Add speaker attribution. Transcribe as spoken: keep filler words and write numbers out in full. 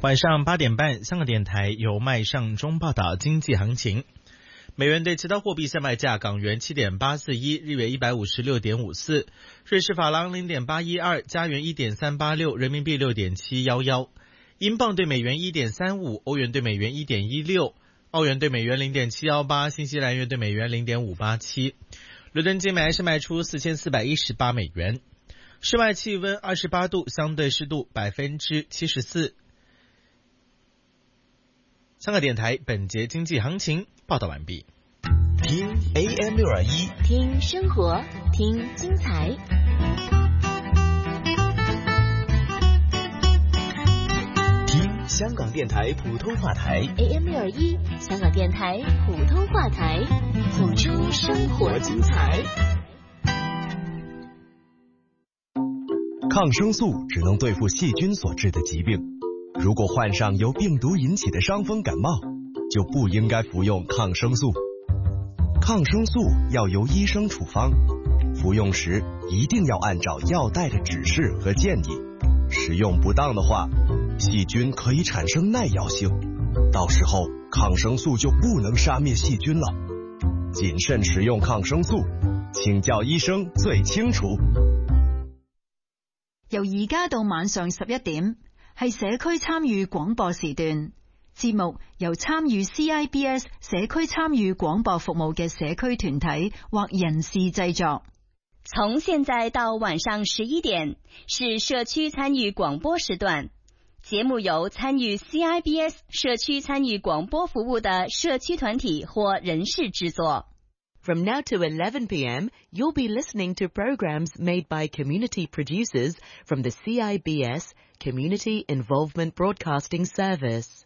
Speaker 1: 晚上八点半，香港电台由麦尚中报道经济行情。美元对其他货币现卖价：港元 七点八四一， 日元 一百五十六点五四， 瑞士法郎 零点八一二， 加元 一点三八六， 人民币 六点七一一， 英镑对美元 一点三五， 欧元对美元 一点一六， 澳元对美元 零点七一八， 新西兰元对美元 零点五八七。伦敦金每安士卖出四千四百一十八美元。室外气温二十八度，相对湿度百分之七十四。香港电台本节经济行情报道完毕。
Speaker 2: 听 A M 六二一，
Speaker 3: 听生活，听精彩。
Speaker 2: 听香港电台普通话台
Speaker 3: A M 六二一，香港电台普通话台，谱出生活精彩。
Speaker 2: 抗生素只能对付细菌所致的疾病，如果患上由病毒引起的伤风感冒，就不应该服用抗生素。抗生素要由医生处方，服用时一定要按照药袋的指示和建议，使用不当的话，细菌可以产生耐药性，到时候抗生素就不能杀灭细菌了。谨慎使用抗生素，请教醫生最清楚。
Speaker 4: 由而家到晚上十一點，係社區參與廣播時段。節目由參與 C I B S 社區參與廣播服務嘅社區團體或人士製作。
Speaker 5: 從現在到晚上十一點，是社區參與廣播時段。節目由參與 C I B S 社區參與廣播服務的社區團體或人士製作。
Speaker 6: From now to eleven p.m., you'll be listening to programs made by community producers from the C I B S Community Involvement Broadcasting Service.